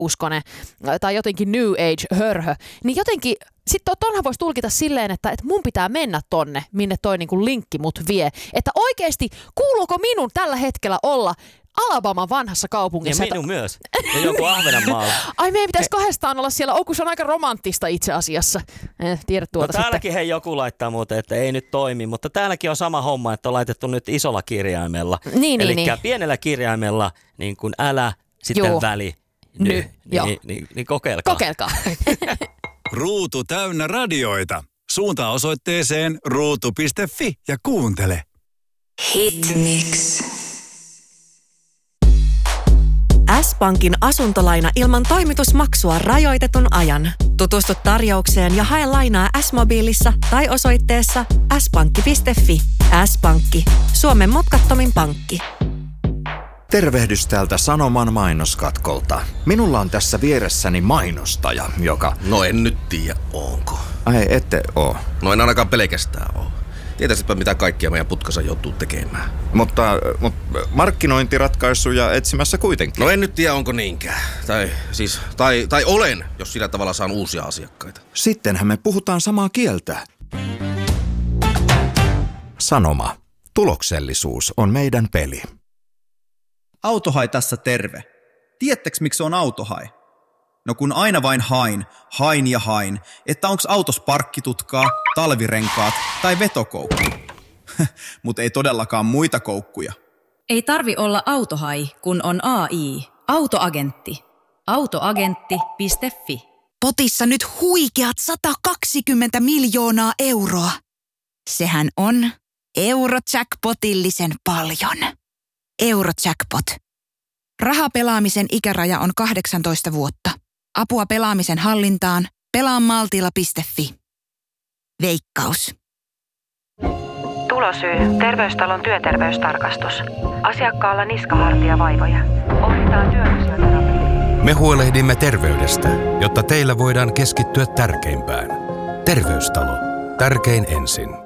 uskonen tai jotenkin New Age-hörhö, niin jotenkin sitten tonhan voisi tulkita silleen, että mun pitää mennä tonne, minne toi niinku linkki mut vie. Että oikeesti, kuuluuko minun tällä hetkellä olla Alabaman vanhassa kaupungissa? Ja minun myös. Ja joku Ahvenanmaalla. Ai meidän pitäisi kahdestaan olla siellä. Kun se on aika romanttista itse asiassa. Tiedät tuota no täälläkin joku laittaa muuten, että ei nyt toimi, mutta täälläkin on sama homma, että on laitettu nyt isolla kirjaimella. Elikkä pienellä kirjaimella niin kuin älä, sitten väli, niin kokeilkaa. Kokeilkaa. Ruutu täynnä radioita. Suuntaa osoitteeseen ruutu.fi ja kuuntele. Hitmix. S-Pankin asuntolaina ilman toimitusmaksua rajoitetun ajan. Tutustu tarjoukseen ja hae lainaa S-mobiilissa tai osoitteessa s-pankki.fi. S-Pankki. Suomen mutkattomin pankki. Tervehdys täältä Sanoman mainoskatkolta. Minulla on tässä vieressäni mainostaja, joka... No en nyt tiedä, onko. Ai, ette oo. No en ainakaan pelkästään oo. Tietäisitpä mitä kaikkia meidän putkassa joutuu tekemään. Mutta markkinointiratkaisuja etsimässä kuitenkin. No en nyt tiedä, onko niinkään. Tai olen, jos sillä tavalla saan uusia asiakkaita. Sittenhän me puhutaan samaa kieltä. Sanoma. Tuloksellisuus on meidän peli. Autohai tässä terve. Tiedättekö miksi on autohai? No kun aina vain hain, että onks autos parkkitutkaa, talvirenkaat tai vetokoukku. Mut ei todellakaan muita koukkuja. Ei tarvi olla autohai, kun on AI. Autoagentti. Autoagentti.fi. Potissa nyt huikeat 120 miljoonaa euroa. Sehän on Eurojackpotillisen paljon. Eurojackpot. Rahapelaamisen ikäraja on 18 vuotta. Apua pelaamisen hallintaan. Pelaamaltilla.fi. Veikkaus. Tulosyy. Terveystalon työterveystarkastus. Asiakkaalla niskahartiavaivoja. Ohjataan työllisyysterapiaan. Me huolehdimme terveydestä, jotta teillä voidaan keskittyä tärkeimpään. Terveystalo. Tärkein ensin.